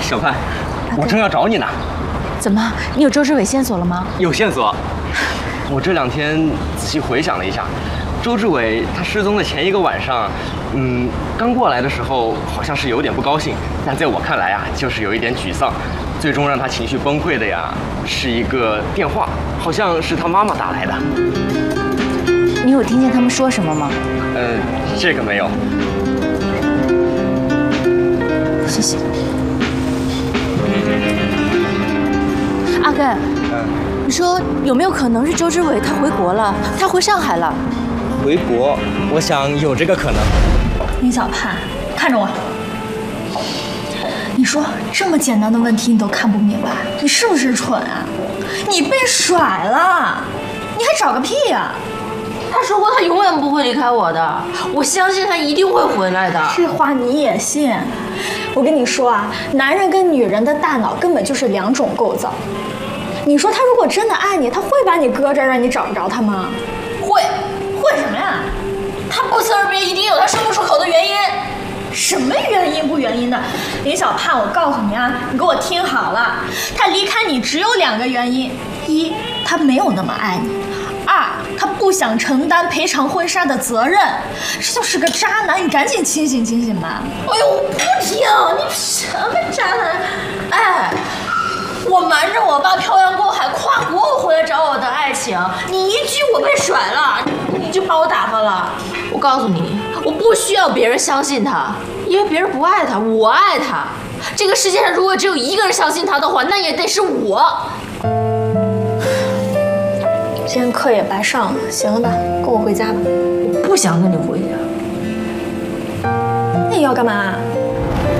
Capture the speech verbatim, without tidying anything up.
小盼，我正要找你呢。 怎么？你有周志伟线索了吗？ 有线索。我这两天仔细回想了一下，周志伟他失踪的前一个晚上，嗯，刚过来的时候好像是有点不高兴，但在我看来啊，就是有一点沮丧。最终让他情绪崩溃的呀，是一个电话，好像是他妈妈打来的。 你有听见他们说什么吗？ 呃，这个没有。 谢谢。阿根， 嗯， 你说有没有可能是周志伟他回国了，他回上海了？ 回国，我想有这个可能。 林小盼，看着我。你说这么简单的问题你都看不明白，你是不是蠢啊？你被甩了，你还找个屁呀！ 他说过他永远不会离开我的，我相信他一定会回来的。 这话你也信？我跟你说啊，男人跟女人的大脑根本就是两种构造。你说他如果真的爱你，他会把你搁这儿让你找不着他吗？ 会，会什么呀？他不辞而别一定有他说不出口的原因。 什么原因不原因的？林小盼，我告诉你啊，你给我听好了，他离开你只有两个原因：一，他没有那么爱你；二，他不想承担赔偿婚纱的责任。这就是个渣男，你赶紧清醒清醒吧！ 哎呦，我不听，你什么渣男？哎，我瞒着我爸漂洋过海跨国回来找我的爱情，你一句我被甩了，你就把我打发了。我告诉你，我不需要别人相信他，因为别人不爱他，我爱他。这个世界上如果只有一个人相信他的话，那也得是我。 今天课也白上了，行了吧，跟我回家吧。 我不想跟你回家。 那你要干嘛？